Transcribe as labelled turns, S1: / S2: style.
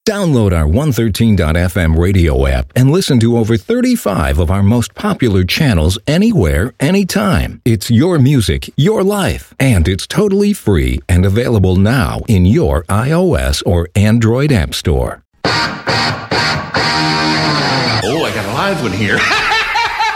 S1: Download our 113.fm radio app and listen to over 35 of our most popular channels anywhere, anytime. It's your music, your life, and it's totally free and available now in your iOS or Android app store.
S2: Oh, I got a live one here.